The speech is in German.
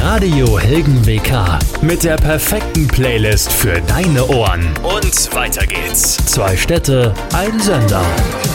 Radio Hilgen WK mit der perfekten Playlist für deine Ohren. Und weiter geht's. 2 Städte, ein Sender.